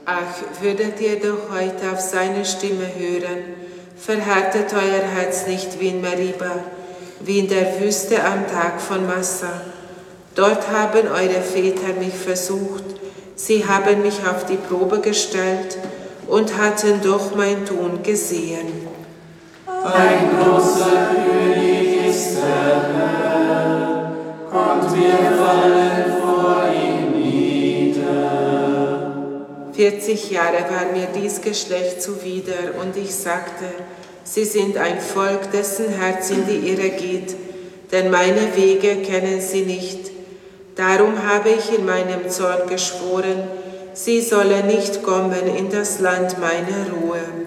Ach, würdet ihr doch heute auf seine Stimme hören, verhärtet euer Herz nicht wie in Meriba, wie in der Wüste am Tag von Massa. Dort haben eure Väter mich versucht, sie haben mich auf die Probe gestellt und hatten doch mein Tun gesehen. Ein großer König ist der Herr, und wir fallen vor ihm nieder. 40 Jahre war mir dies Geschlecht zuwider, und ich sagte, sie sind ein Volk, dessen Herz in die Irre geht, denn meine Wege kennen sie nicht. Darum habe ich in meinem Zorn geschworen, sie sollen nicht kommen in das Land meiner Ruhe.